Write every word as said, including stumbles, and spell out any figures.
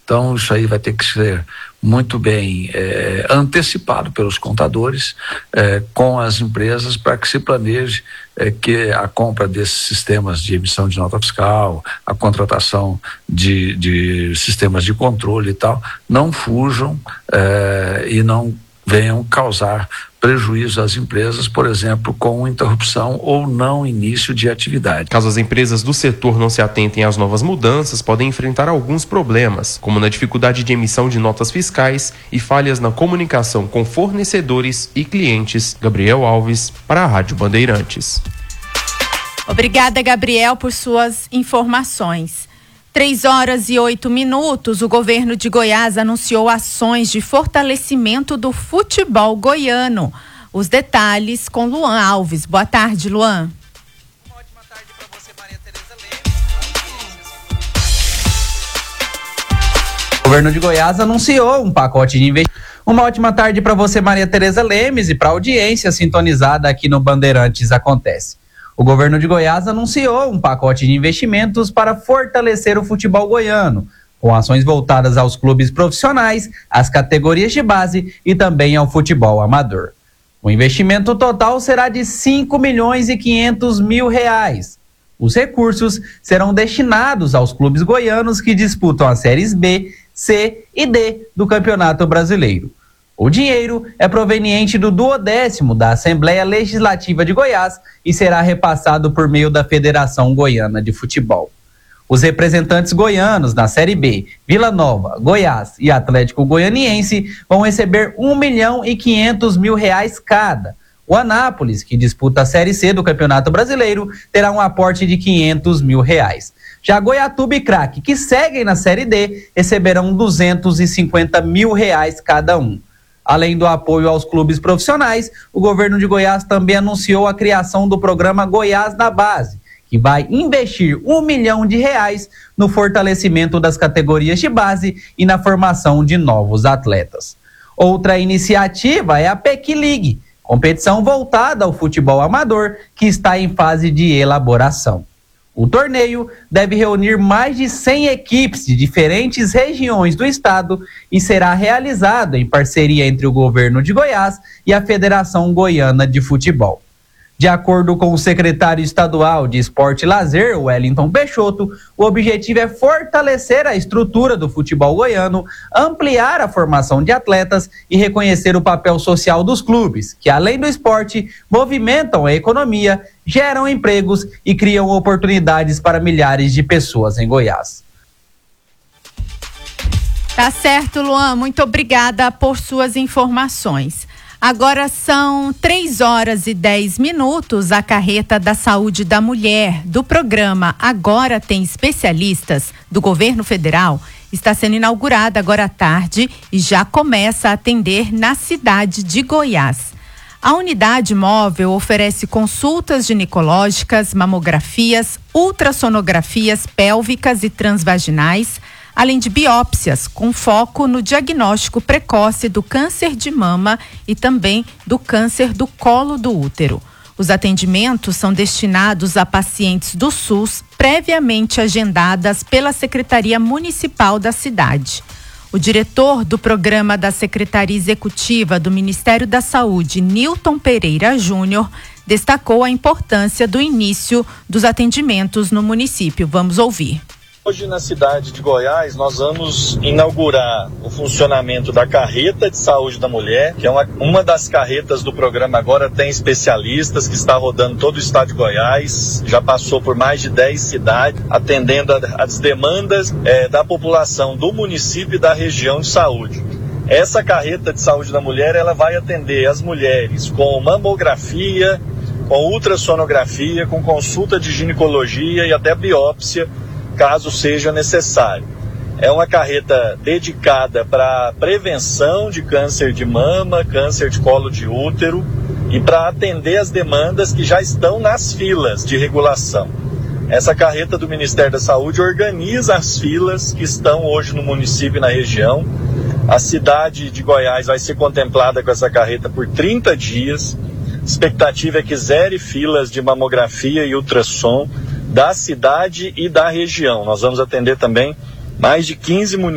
Então isso aí vai ter que ser muito bem é, antecipado pelos contadores é, com as empresas para que se planeje é, que a compra desses sistemas de emissão de nota fiscal, a contratação de, de sistemas de controle e tal, não fujam é, e não venham causar prejuízo às empresas, por exemplo, com interrupção ou não início de atividade. Caso as empresas do setor não se atentem às novas mudanças, podem enfrentar alguns problemas, como na dificuldade de emissão de notas fiscais e falhas na comunicação com fornecedores e clientes. Gabriel Alves, para a Rádio Bandeirantes. Obrigada, Gabriel, por suas informações. Três horas e oito minutos, o governo de Goiás anunciou ações de fortalecimento do futebol goiano. Os detalhes com Luan Alves. Boa tarde, Luan. Uma ótima tarde para você, Maria Tereza Lemes. O governo de Goiás anunciou um pacote de investimento. Uma ótima tarde para você, Maria Tereza Lemes, e para a audiência sintonizada aqui no Bandeirantes Acontece. O governo de Goiás anunciou um pacote de investimentos para fortalecer o futebol goiano, com ações voltadas aos clubes profissionais, às categorias de base e também ao futebol amador. O investimento total será de cinco milhões e quinhentos mil reais. Os recursos serão destinados aos clubes goianos que disputam as séries B, C e D do Campeonato Brasileiro. O dinheiro é proveniente do duodécimo da Assembleia Legislativa de Goiás e será repassado por meio da Federação Goiana de Futebol. Os representantes goianos na Série B, Vila Nova, Goiás e Atlético Goianiense vão receber um milhão e quinhentos mil reais cada. O Anápolis, que disputa a Série C do Campeonato Brasileiro, terá um aporte de quinhentos mil reais. Já Goiatuba e Craque, que seguem na Série D, receberão duzentos e cinquenta mil reais cada um. Além do apoio aos clubes profissionais, o governo de Goiás também anunciou a criação do programa Goiás na Base, que vai investir um milhão de reais no fortalecimento das categorias de base e na formação de novos atletas. Outra iniciativa é a P E C League, competição voltada ao futebol amador que está em fase de elaboração. O torneio deve reunir mais de cem equipes de diferentes regiões do estado e será realizado em parceria entre o governo de Goiás e a Federação Goiana de Futebol. De acordo com o secretário estadual de Esporte e Lazer, Wellington Peixoto, o objetivo é fortalecer a estrutura do futebol goiano, ampliar a formação de atletas e reconhecer o papel social dos clubes, que além do esporte, movimentam a economia, geram empregos e criam oportunidades para milhares de pessoas em Goiás. Tá certo, Luan. Muito obrigada por suas informações. Agora são três horas e dez minutos. A carreta da saúde da mulher do programa Agora Tem Especialistas do governo federal está sendo inaugurada agora à tarde e já começa a atender na cidade de Goiás. A unidade móvel oferece consultas ginecológicas, mamografias, ultrassonografias pélvicas e transvaginais, além de biópsias, com foco no diagnóstico precoce do câncer de mama e também do câncer do colo do útero. Os atendimentos são destinados a pacientes do SUS previamente agendadas pela Secretaria Municipal da cidade. O diretor do programa da Secretaria Executiva do Ministério da Saúde, Nilton Pereira Júnior, destacou a importância do início dos atendimentos no município. Vamos ouvir. Hoje na cidade de Goiás nós vamos inaugurar o funcionamento da carreta de saúde da mulher, que é uma, uma das carretas do programa Agora Tem Especialistas, que está rodando todo o estado de Goiás, já passou por mais de dez cidades, atendendo as demandas é, da população do município e da região de saúde. Essa carreta de saúde da mulher, ela vai atender as mulheres com mamografia, com ultrassonografia, com consulta de ginecologia e até biópsia, caso seja necessário. É uma carreta dedicada para prevenção de câncer de mama, câncer de colo de útero e para atender as demandas que já estão nas filas de regulação. Essa carreta do Ministério da Saúde organiza as filas que estão hoje no município e na região. A cidade de Goiás vai ser contemplada com essa carreta por trinta dias. A expectativa é que zere filas de mamografia e ultrassom da cidade e da região. Nós vamos atender também mais de quinze municípios